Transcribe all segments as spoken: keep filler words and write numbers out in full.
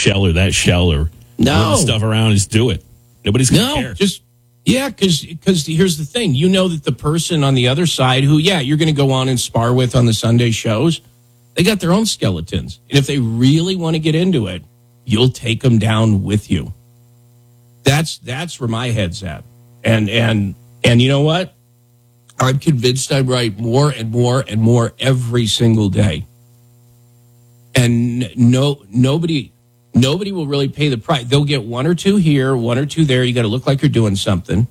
shell or that shell or no moving stuff around. Just do it. Nobody's going to no, care. Just yeah, because because here's the thing. You know that the person on the other side who, yeah, you're going to go on and spar with on the Sunday shows, they got their own skeletons. And if they really want to get into it, you'll take them down with you. That's that's where my head's at. And and and you know what? I'm convinced I'm right more and more and more every single day. And no nobody nobody will really pay the price. They'll get one or two here, one or two there. You got to look like you're doing something.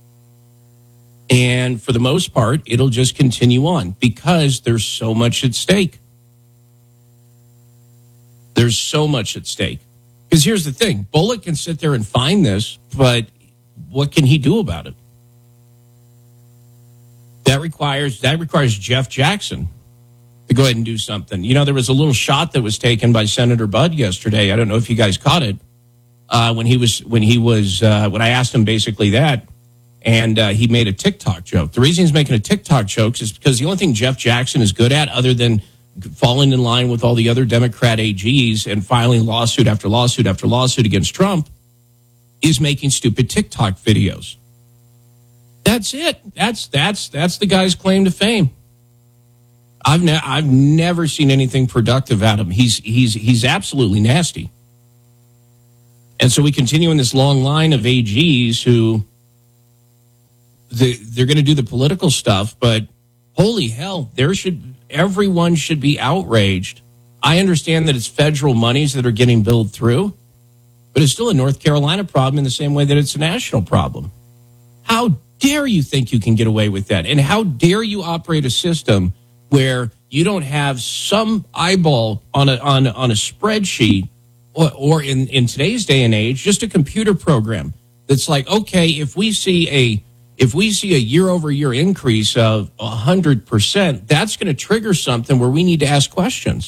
And for the most part, it'll just continue on because there's so much at stake. There's so much at stake. Because here's the thing. Bullock can sit there and find this, but what can he do about it? That requires that requires Jeff Jackson to go ahead and do something. You know, there was a little shot that was taken by Senator Budd yesterday. I don't know if you guys caught it. Uh, when he was when he was uh, when I asked him basically that, and uh, he made a TikTok joke. The reason he's making a TikTok joke is because the only thing Jeff Jackson is good at, other than falling in line with all the other Democrat A Gs and filing lawsuit after lawsuit after lawsuit against Trump, is making stupid TikTok videos. That's it. That's that's that's the guy's claim to fame. I've ne- I've never seen anything productive out of him. He's he's he's absolutely nasty. And so we continue in this long line of A Gs who they, they're going to do the political stuff, but holy hell, there should everyone should be outraged. I understand that it's federal monies that are getting billed through, but it's still a North Carolina problem in the same way that it's a national problem. How dare you think you can get away with that? And how dare you operate a system where you don't have some eyeball on a on, on a spreadsheet or, or in, in today's day and age, just a computer program that's like, okay, if we see a if we see a year over year increase of one hundred percent, that's going to trigger something where we need to ask questions.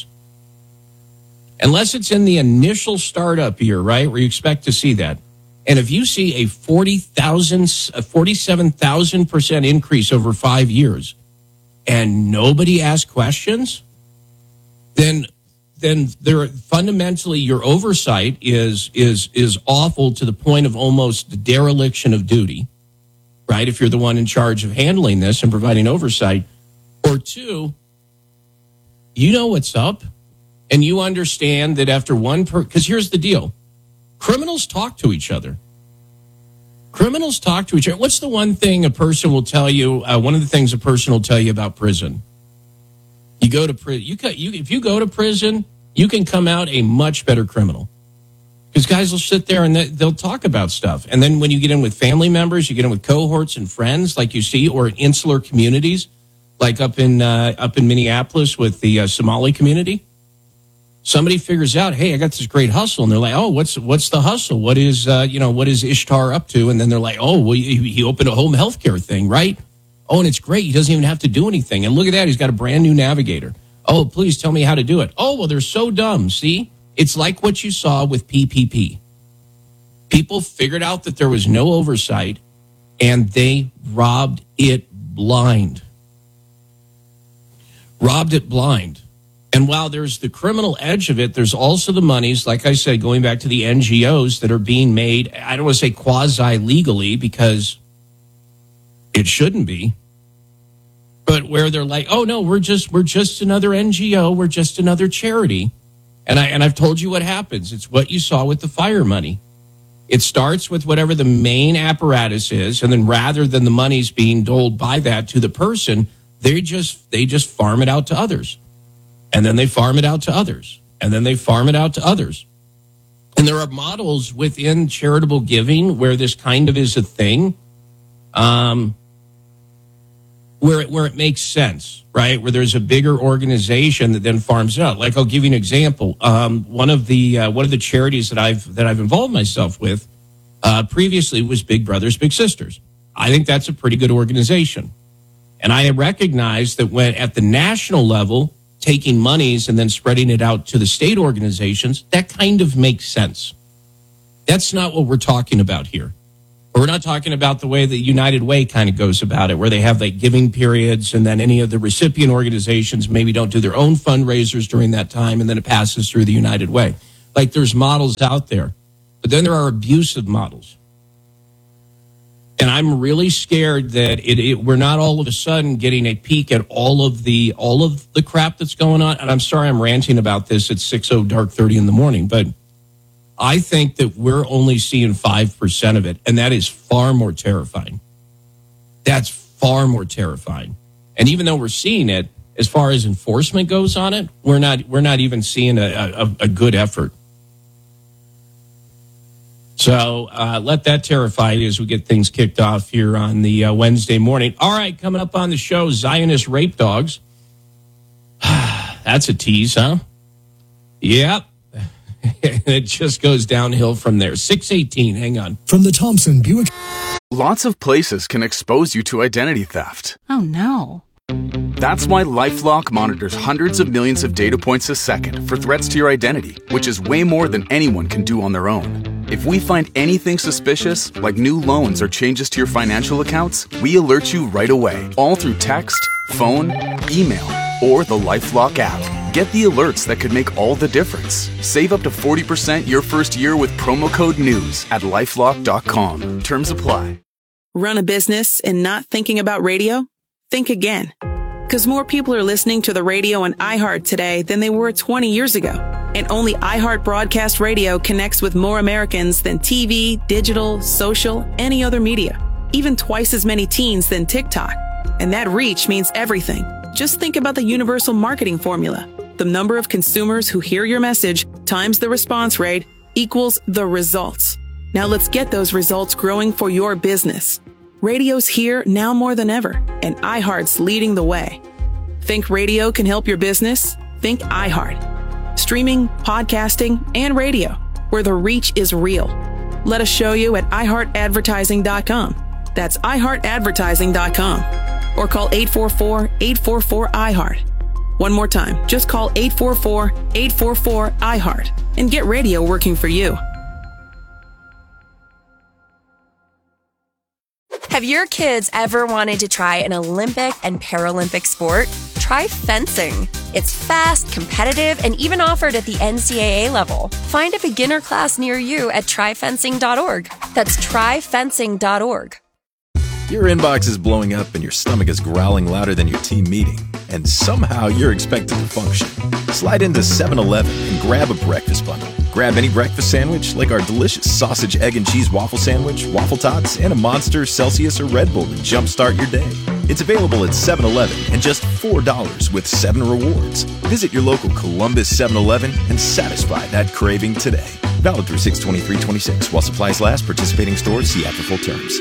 Unless it's in the initial startup year, right, where you expect to see that. And if you see a forty thousand, a forty-seven thousand percent increase over five years and nobody asks questions, then then there fundamentally your oversight is is is awful to the point of almost dereliction of duty, right? If you're the one in charge of handling this and providing oversight. Or two, you know what's up and you understand that after one per because here's the deal. Criminals talk to each other. Criminals talk to each other. What's the one thing a person will tell you? Uh, one of the things a person will tell you about prison. You go to prison. You, you if you go to prison, you can come out a much better criminal. Because guys will sit there and they'll talk about stuff. And then when you get in with family members, you get in with cohorts and friends, like you see, or in insular communities, like up in uh, up in Minneapolis with the uh, Somali community. Somebody figures out, hey, I got this great hustle, and they're like, oh, what's what's the hustle? What is uh, you know what is Ishtar up to? And then they're like, oh, well, he, he opened a home health care thing, right? Oh, and it's great. He doesn't even have to do anything. And look at that, he's got a brand new navigator. Oh, please tell me how to do it. Oh, well, they're so dumb. See, it's like what you saw with P P P. People figured out that there was no oversight, and they robbed it blind. Robbed it blind. And while there's the criminal edge of it, there's also the monies, like I said, going back to the N G Os that are being made, I don't want to say quasi-legally because it shouldn't be, but where they're like, oh, no, we're just we're just another N G O, we're just another charity. And, I, and I've told you what happens. It's what you saw with the fire money. It starts with whatever the main apparatus is, and then rather than the monies being doled by that to the person, they just they just farm it out to others. And then they farm it out to others. And then they farm it out to others. And there are models within charitable giving where this kind of is a thing, um, where it, where it makes sense, right? Where there's a bigger organization that then farms it out. Like I'll give you an example. Um, one of the uh, one of the charities that I've that I've involved myself with uh, previously was Big Brothers Big Sisters. I think that's a pretty good organization, and I recognize that when at the national level, taking monies and then spreading it out to the state organizations, that kind of makes sense. That's not what we're talking about here. We're not talking about the way that United Way kind of goes about it, where they have like giving periods and then any of the recipient organizations maybe don't do their own fundraisers during that time and then it passes through the United Way. Like there's models out there, but then there are abusive models. And I'm really scared that it, it, we're not all of a sudden getting a peek at all of the all of the crap that's going on. And I'm sorry I'm ranting about this at six oh dark thirty in the morning, but I think that we're only seeing five percent of it, and that is far more terrifying. That's far more terrifying. And even though we're seeing it, as far as enforcement goes on it, we're not we're not even seeing a, a, a good effort. So uh, let that terrify you as we get things kicked off here on the uh, Wednesday morning. All right, coming up on the show, Zionist rape dogs. That's a tease, huh? Yep. It just goes downhill from there. six eighteen, hang on. From the Thompson Buick. Lots of places can expose you to identity theft. Oh, no. That's why LifeLock monitors hundreds of millions of data points a second for threats to your identity, which is way more than anyone can do on their own. If we find anything suspicious, like new loans or changes to your financial accounts, we alert you right away, all through text, phone, email, or the LifeLock app. Get the alerts that could make all the difference. Save up to forty percent your first year with promo code NEWS at LifeLock dot com. Terms apply. Run a business and not thinking about radio? Think again. Because more people are listening to the radio on iHeart today than they were twenty years ago. And only iHeart Broadcast Radio connects with more Americans than T V, digital, social, any other media. Even twice as many teens than TikTok. And that reach means everything. Just think about the universal marketing formula. The number of consumers who hear your message times the response rate equals the results. Now let's get those results growing for your business. Radio's here now more than ever, and iHeart's leading the way. Think radio can help your business? Think iHeart. Streaming, podcasting, and radio, where the reach is real. Let us show you at i heart advertising dot com. That's i heart advertising dot com. Or call eight four four, eight four four, I heart. One more time, just call eight four four, eight four four, I heart and get radio working for you. Have your kids ever wanted to try an Olympic and Paralympic sport? Try fencing. It's fast, competitive, and even offered at the N C double A level. Find a beginner class near you at try fencing dot org. That's try fencing dot org. Your inbox is blowing up and your stomach is growling louder than your team meeting. And somehow you're expected to function. Slide into seven eleven and grab a breakfast bundle. Grab any breakfast sandwich like our delicious sausage, egg, and cheese waffle sandwich, waffle tots, and a Monster, Celsius, or Red Bull to jumpstart your day. It's available at seven eleven and just four dollars with seven rewards. Visit your local Columbus seven eleven and satisfy that craving today. Valid through six twenty-three twenty-six while supplies last. Participating stores, see after full terms.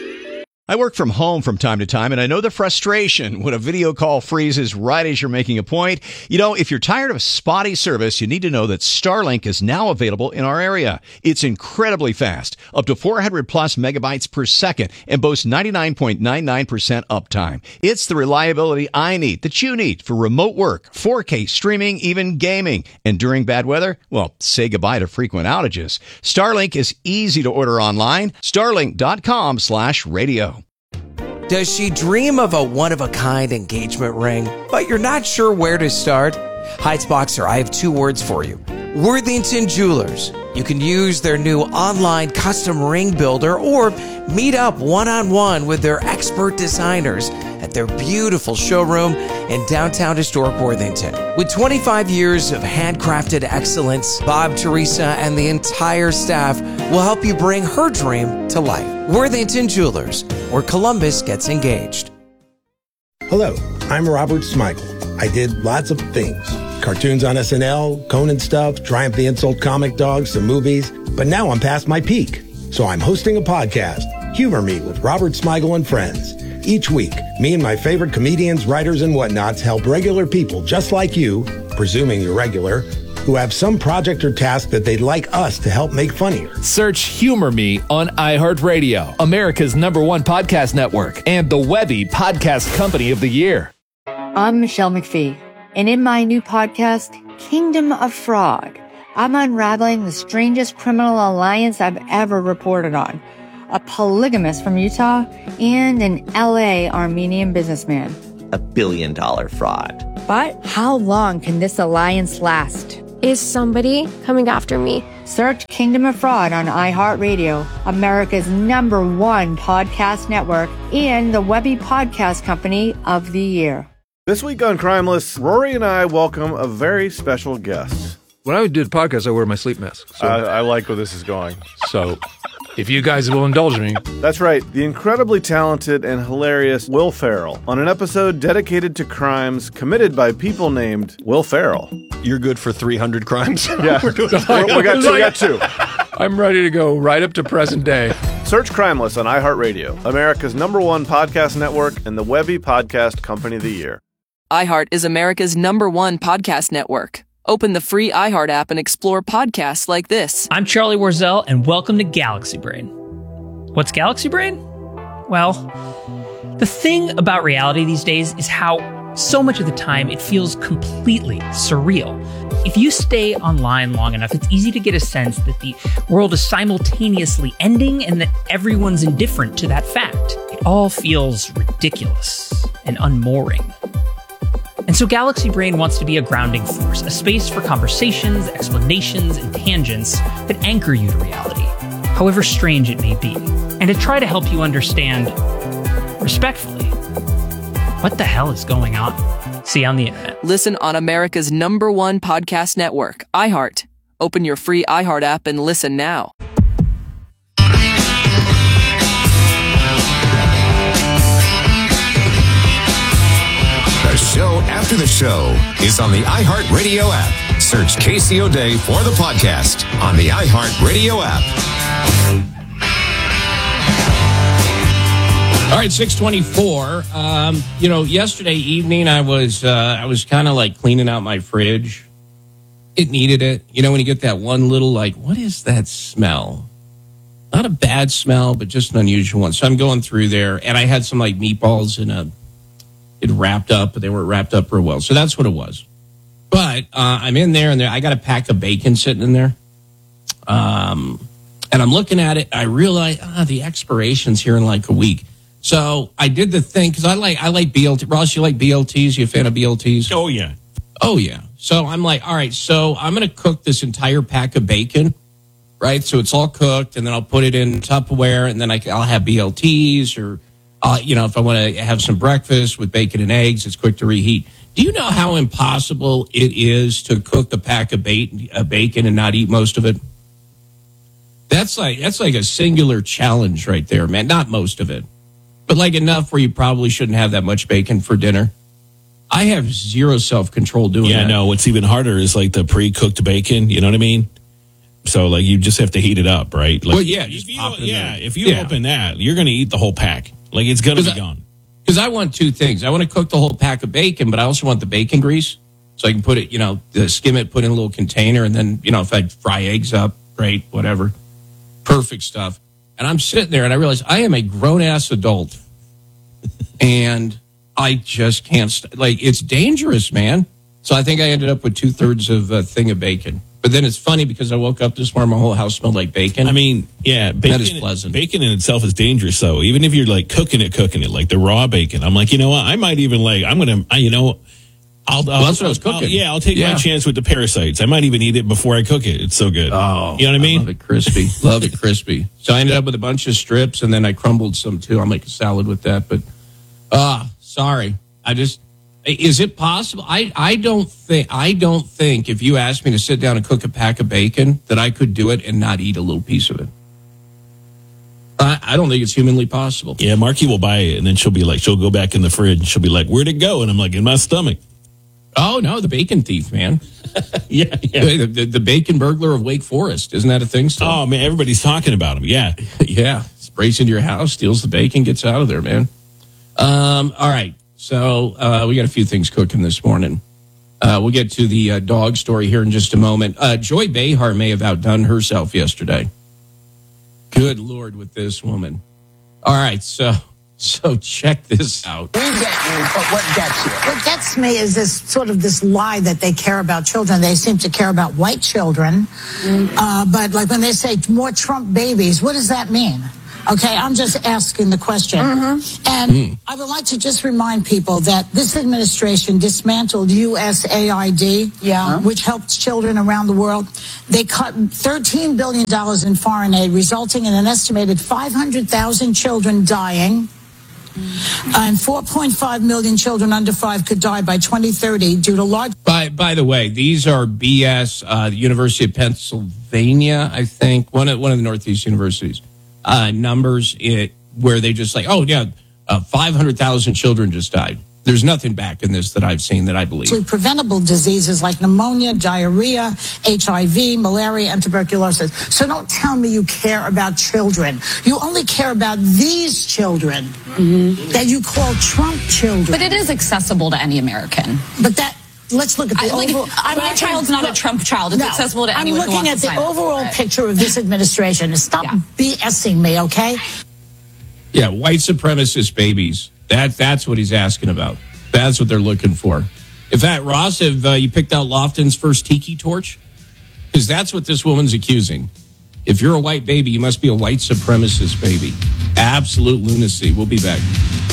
I work from home from time to time, and I know the frustration when a video call freezes right as you're making a point. You know, if you're tired of spotty service, you need to know that Starlink is now available in our area. It's incredibly fast, up to four hundred plus megabytes per second, and boasts ninety-nine point nine nine percent uptime. It's the reliability I need, that you need, for remote work, four K streaming, even gaming. And during bad weather, well, say goodbye to frequent outages. Starlink is easy to order online. Starlink dot com slash radio. Does she dream of a one-of-a-kind engagement ring, but you're not sure where to start? Heightsboxer, I have two words for you. Worthington Jewelers. You can use their new online custom ring builder or meet up one-on-one with their expert designers at their beautiful showroom in downtown historic Worthington. With twenty-five years of handcrafted excellence, Bob, Teresa, and the entire staff will help you bring her dream to life. Worthington Jewelers, where Columbus gets engaged. Hello, I'm Robert Smigel. I did lots of things. Cartoons on S N L, Conan stuff, Triumph the Insult comic dogs, some movies. But now I'm past my peak. So I'm hosting a podcast, Humor Me with Robert Smigel and Friends. Each week, me and my favorite comedians, writers, and whatnots help regular people just like you, presuming you're regular, who have some project or task that they'd like us to help make funnier. Search Humor Me on iHeartRadio, America's number one podcast network, and the Webby Podcast Company of the Year. I'm Michelle McPhee, and in my new podcast, Kingdom of Fraud, I'm unraveling the strangest criminal alliance I've ever reported on. A polygamist from Utah and an L A Armenian businessman. A billion dollar fraud. But how long can this alliance last? Is somebody coming after me? Search Kingdom of Fraud on iHeartRadio, America's number one podcast network, and the Webby Podcast Company of the Year. This week on Crimeless, Rory and I welcome a very special guest. When I do the podcast, I wear my sleep mask. So. I, I like where this is going. So, if you guys will indulge me. That's right, the incredibly talented and hilarious Will Ferrell on an episode dedicated to crimes committed by people named Will Ferrell. You're good for three hundred crimes? Yeah, we got two. We got two. I'm ready to go right up to present day. Search Crimeless on iHeartRadio, America's number one podcast network and the Webby Podcast Company of the Year. iHeart is America's number one podcast network. Open the free iHeart app and explore podcasts like this. I'm Charlie Warzel, and welcome to Galaxy Brain. What's Galaxy Brain? Well, the thing about reality these days is how so much of the time it feels completely surreal. If you stay online long enough, it's easy to get a sense that the world is simultaneously ending and that everyone's indifferent to that fact. It all feels ridiculous and unmooring. And so Galaxy Brain wants to be a grounding force, a space for conversations, explanations, and tangents that anchor you to reality, however strange it may be, and to try to help you understand, respectfully, what the hell is going on. See you on the internet. Listen on America's number one podcast network, iHeart. Open your free iHeart app and listen now. The show after the show is on the iHeartRadio app. Search Casey O'Day for the podcast on the iHeartRadio app. All right, six twenty-four. Um, you know, yesterday evening I was uh, I was kind of like cleaning out my fridge. It needed it. You know, when you get that one little like, what is that smell? Not a bad smell, but just an unusual one. So I'm going through there, and I had some like meatballs in a. It wrapped up, but they weren't wrapped up real well. So that's what it was. But uh, I'm in there, and there I got a pack of bacon sitting in there. Um, and I'm looking at it. I realize ah, the expiration's here in like a week. So I did the thing because I like I like B L T. Ross, you like B L Ts? You a fan of B L Ts? Oh yeah, oh yeah. So I'm like, all right. So I'm going to cook this entire pack of bacon, right? So it's all cooked, and then I'll put it in Tupperware, and then I, I'll have B L Ts or. Uh, you know, if I want to have some breakfast with bacon and eggs, it's quick to reheat. Do you know how impossible it is to cook a pack of bacon and not eat most of it? That's like that's like a singular challenge right there, man. Not most of it, but like enough where you probably shouldn't have that much bacon for dinner. I have zero self-control doing yeah, that. Yeah, no, what's even harder is like the pre-cooked bacon, you know what I mean? So like you just have to heat it up, right? Like, well, yeah, just if you, pop it in yeah, there. if you yeah. open that, you're going to eat the whole pack. Like, it's going to be I, gone. Because I want two things. I want to cook the whole pack of bacon, but I also want the bacon grease. So I can put it, you know, skim it, put it in a little container, and then, you know, if I fry eggs up, great, whatever. Perfect stuff. And I'm sitting there, and I realize I am a grown-ass adult. And I just can't, st- like, it's dangerous, man. So I think I ended up with two-thirds of a thing of bacon. But then it's funny because I woke up this morning, my whole house smelled like bacon. I mean, yeah, bacon, that is pleasant. Bacon in itself is dangerous, though. Even if you're like cooking it, cooking it, like the raw bacon. I'm like, you know what? I might even like, I'm going to, you know, I'll, I'll, well, that's what I was cooking. I'll, yeah, I'll take yeah. my chance with the parasites. I might even eat it before I cook it. It's so good. Oh, you know what I mean? I love it crispy. Love it crispy. So I ended up with a bunch of strips, and then I crumbled some too. I'll make a salad with that. But, ah, uh, sorry. I just. Is it possible? I, I don't think I don't think if you asked me to sit down and cook a pack of bacon that I could do it and not eat a little piece of it. I, I don't think it's humanly possible. Yeah, Marky will buy it, and then she'll be like, she'll go back in the fridge. She'll be like, "Where'd it go?" And I'm like, "In my stomach." Oh no, the bacon thief, man. yeah, yeah. The, the, the bacon burglar of Wake Forest, isn't that a thing still? Oh man, everybody's talking about him. Yeah, yeah. Breaks into your house, steals the bacon, gets out of there, man. Um, all right. So uh, we got a few things cooking this morning. Uh, we'll get to the uh, dog story here in just a moment. Uh, Joy Behar may have outdone herself yesterday. Good Lord with this woman. All right, so so check this out. We get you, but what gets you? What gets me is this sort of this lie that they care about children. They seem to care about white children. Mm-hmm. Uh, but like when they say more Trump babies, what does that mean? Okay, I'm just asking the question. Mm-hmm. And Mm. I would like to just remind people that this administration dismantled U S A I D, yeah, which helps children around the world. They cut thirteen billion dollars in foreign aid, resulting in an estimated five hundred thousand children dying. And four point five million children under five could die by twenty thirty due to large... By by the way, these are B S, uh, the University of Pennsylvania, I think, one of one of the Northeast universities, uh, numbers it, where they just like, oh, yeah, uh, five hundred thousand children just died. There's nothing back in this that I've seen that I believe. Preventable diseases like pneumonia, diarrhea, H I V, malaria, and tuberculosis. So don't tell me you care about children. You only care about these children mm-hmm. that you call Trump children. But it is accessible to any American. But that... Let's look at the I, like, overall... My child's not a Trump child. It's no, accessible to anyone I'm who looking wants at to the sign overall up. picture of this administration. Stop yeah. BSing me, okay? Yeah, white supremacist babies. That That's what he's asking about. That's what they're looking for. In fact, Ross, have uh, you picked out Lofton's first tiki torch? Because that's what this woman's accusing. If you're a white baby, you must be a white supremacist baby. Absolute lunacy. We'll be back.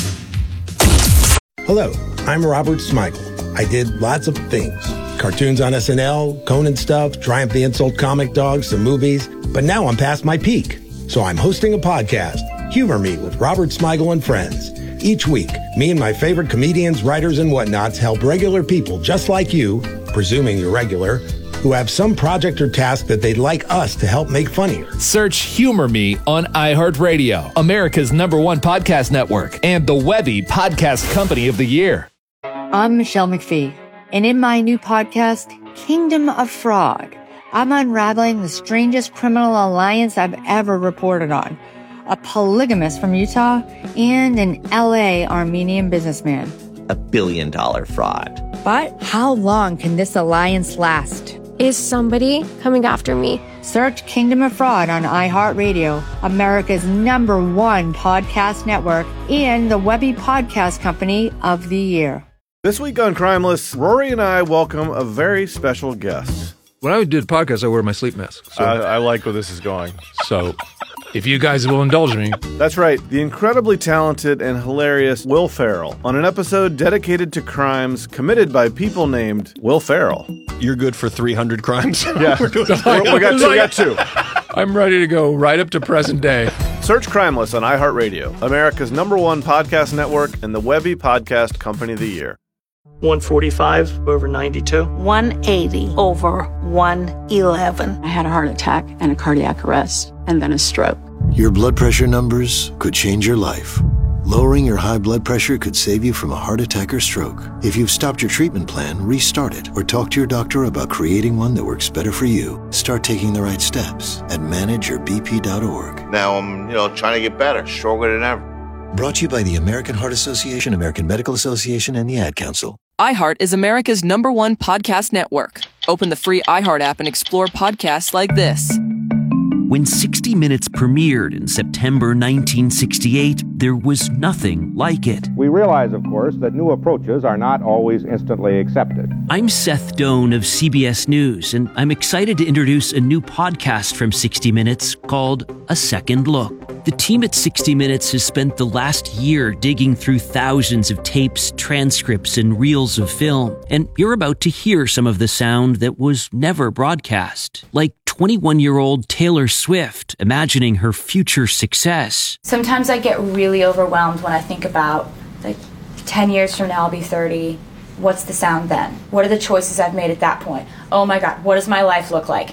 Hello, I'm Robert Smigel. I did lots of things. Cartoons on S N L, Conan stuff, Triumph the Insult comic dogs, some movies. But now I'm past my peak. So I'm hosting a podcast, Humor Me with Robert Smigel and Friends. Each week, me and my favorite comedians, writers, and whatnots help regular people just like you, presuming you're regular, who have some project or task that they'd like us to help make funnier. Search Humor Me on iHeartRadio, America's number one podcast network, and the Webby Podcast Company of the Year. I'm Michelle McPhee, and in my new podcast, Kingdom of Frog, I'm unraveling the strangest criminal alliance I've ever reported on. A polygamist from Utah and an L A Armenian businessman. A billion dollar fraud. But how long can this alliance last? Is somebody coming after me? Search Kingdom of Fraud on iHeartRadio, America's number one podcast network, and the Webby Podcast Company of the Year. This week on Crimeless, Rory and I welcome a very special guest. When I did podcasts, I wear my sleep mask. So. I, I like where this is going. So, if you guys will indulge me. That's right, the incredibly talented and hilarious Will Ferrell on an episode dedicated to crimes committed by people named Will Ferrell. You're good for three hundred crimes? Yeah, we got two. We got two. I'm ready to go right up to present day. Search Crimeless on iHeartRadio, America's number one podcast network, and the Webby Podcast Company of the Year. one forty-five over ninety-two. one eighty over one eleven. I had a heart attack and a cardiac arrest and then a stroke. Your blood pressure numbers could change your life. Lowering your high blood pressure could save you from a heart attack or stroke. If you've stopped your treatment plan, restart it or talk to your doctor about creating one that works better for you. Start taking the right steps at manage your b p dot org. Now I'm, you know, trying to get better, stronger than ever. Brought to you by the American Heart Association, American Medical Association, and the Ad Council. iHeart is America's number one podcast network. Open the free iHeart app and explore podcasts like this. When sixty minutes premiered in September nineteen sixty-eight, there was nothing like it. We realize, of course, that new approaches are not always instantly accepted. I'm Seth Doan of C B S News, and I'm excited to introduce a new podcast from sixty minutes called A Second Look. The team at sixty minutes has spent the last year digging through thousands of tapes, transcripts, and reels of film, and you're about to hear some of the sound that was never broadcast, like twenty-one-year-old Taylor Swift imagining her future success. Sometimes I get really overwhelmed when I think about, like, ten years from now I'll be thirty. What's the sound then? What are the choices I've made at that point? Oh my God, what does my life look like?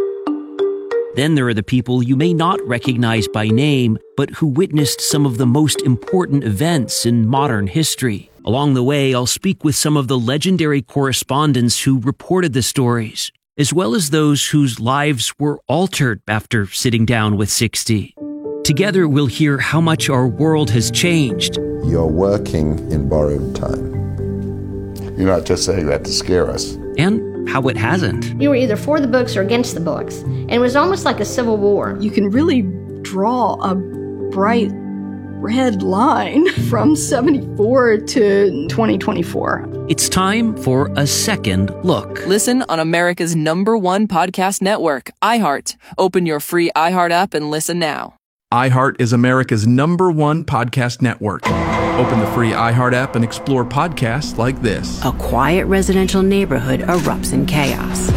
Then there are the people you may not recognize by name, but who witnessed some of the most important events in modern history. Along the way, I'll speak with some of the legendary correspondents who reported the stories, as well as those whose lives were altered after sitting down with sixty. Together, we'll hear how much our world has changed. You're working in borrowed time. You're not just saying that to scare us. And how it hasn't. You were either for the books or against the books, and it was almost like a civil war. You can really draw a bright red line from seventy-four to twenty twenty-four. It's time for A Second Look. Listen on America's number one podcast network, iHeart. Open your free iHeart app and listen now. iHeart is America's number one podcast network. Open the free iHeart app and explore podcasts like this. A quiet residential neighborhood erupts in chaos.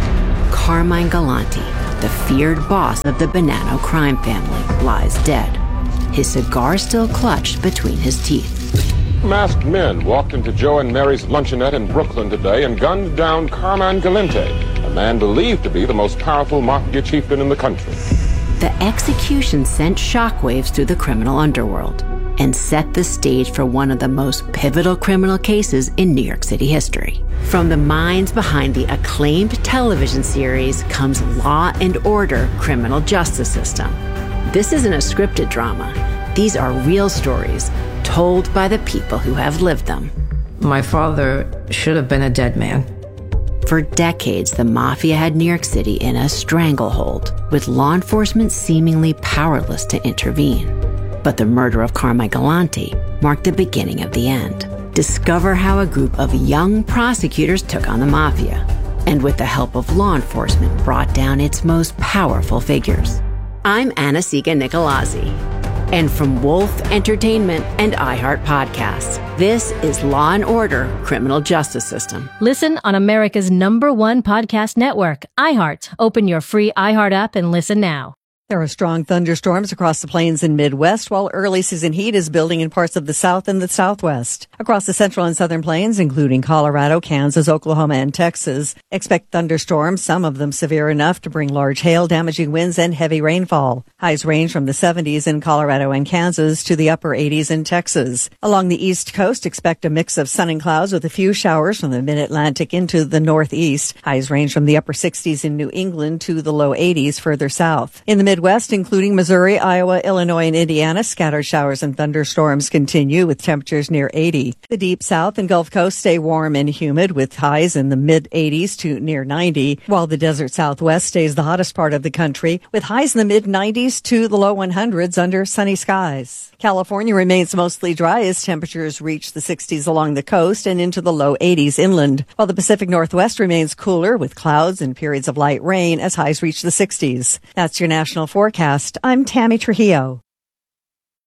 Carmine Galante, the feared boss of the Bonanno crime family, lies dead, his cigar still clutched between his teeth. Masked men walked into Joe and Mary's luncheonette in Brooklyn today and gunned down Carmine Galante, a man believed to be the most powerful mafia chieftain in the country. The execution sent shockwaves through the criminal underworld and set the stage for one of the most pivotal criminal cases in New York City history. From the minds behind the acclaimed television series comes Law and Order: Criminal Justice System. This isn't a scripted drama. These are real stories told by the people who have lived them. My father should have been a dead man. For decades, the mafia had New York City in a stranglehold, with law enforcement seemingly powerless to intervene. But the murder of Carmine Galante marked the beginning of the end. Discover how a group of young prosecutors took on the mafia, and with the help of law enforcement, brought down its most powerful figures. I'm Anna-Sigga Nicolazzi. And from Wolf Entertainment and iHeart Podcasts, this is Law and Order: Criminal Justice System. Listen on America's number one podcast network, iHeart. Open your free iHeart app and listen now. There are strong thunderstorms across the plains and Midwest, while early season heat is building in parts of the South and the Southwest. Across the central and southern plains, including Colorado, Kansas, Oklahoma, and Texas, expect thunderstorms, some of them severe enough to bring large hail, damaging winds, and heavy rainfall. Highs range from the seventies in Colorado and Kansas to the upper eighties in Texas. Along the East Coast, expect a mix of sun and clouds with a few showers from the mid-Atlantic into the northeast. Highs range from the upper sixties in New England to the low eighties further south. In the Midwest, including Missouri, Iowa, Illinois, and Indiana, scattered showers and thunderstorms continue with temperatures near eighty. The Deep South and Gulf Coast stay warm and humid with highs in the mid-eighties to near ninety, while the desert Southwest stays the hottest part of the country with highs in the mid-nineties to the low hundreds under sunny skies. California remains mostly dry as temperatures reach the sixties along the coast and into the low eighties inland, while the Pacific Northwest remains cooler with clouds and periods of light rain as highs reach the sixties. That's your national forecast. I'm Tammy Trujillo.